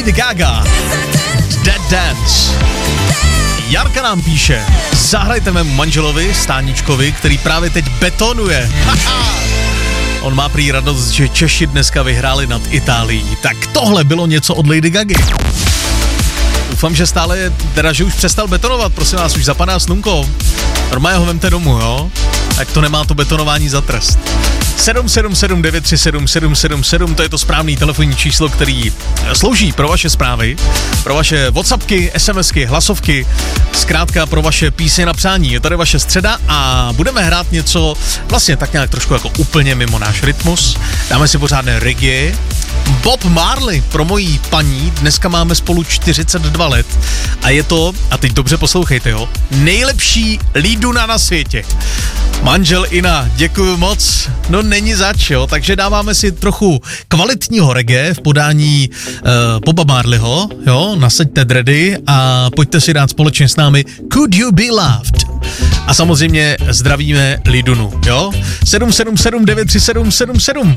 Lady Gaga, Dead Dance. Jarka nám píše, zahrajte mému manželovi, Stáničkovi, který právě teď betonuje. On má prý radost, že Češi dneska vyhráli nad Itálií. Tak tohle bylo něco od Lady Gagy. Doufám, že stále, teda, že už přestal betonovat, prosím vás, už zapadá slunko. Normálně ho vemte domů, jo? Tak to nemá to betonování za trest. 777 937 777, to je to správný telefonní číslo, který slouží pro vaše zprávy, pro vaše WhatsAppky, SMSky, hlasovky, zkrátka pro vaše písně na přání. Je tady vaše středa a budeme hrát něco vlastně tak nějak trošku jako úplně mimo náš rytmus. Dáme si pořádné reggae. Bob Marley pro mojí paní, dneska máme spolu 42 let a je to, a teď dobře poslouchejte, jo, nejlepší líduna na světě. Manžel Ina, děkuju moc, no není zač, jo, takže dáváme si trochu kvalitního reggae v podání Boba Marleyho, jo, nasaďte dready a pojďte si dát společně s námi Could You Be Loved. A samozřejmě zdravíme Lidunu, jo, 777 937 77.